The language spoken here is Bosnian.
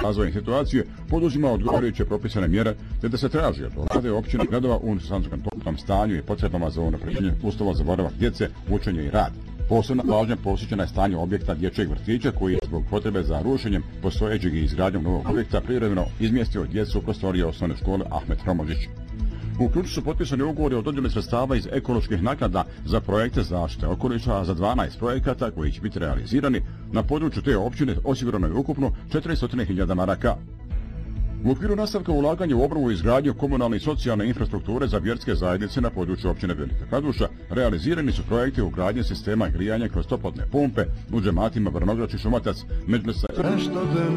razvoja situacije poduzima odgovarajuće propisane mjere, te da se traži od vlade općine i gradova u nedostatnom stanju i potrebama za unapređenje uslova za boravak djece, učenje i rad. Posebna pažnja posvećena je stanju objekta dječjeg vrtića koji je zbog potrebe za rušenjem postojećeg i izgradnjom novog objekta privremeno izmjestio djecu u prostorije osnovne škole Ahmet Romožić. U ključu su potpisani ugovori o dodjeli sredstava iz ekoloških naknada za projekte zaštite okoliša za 12 projekata koji će biti realizirani. Na području te općine osigurano je ukupno 400.000 maraka. U okviru nastavka ulaganja u obnovu i izgradnju komunalne i socijalne infrastrukture za vjerske zajednice na području općine Velika Kladuša realizirani su projekti ugradnje sistema grijanja kroz toplotne pumpe u džematima Vrnograč i Šumac, Medžlisa.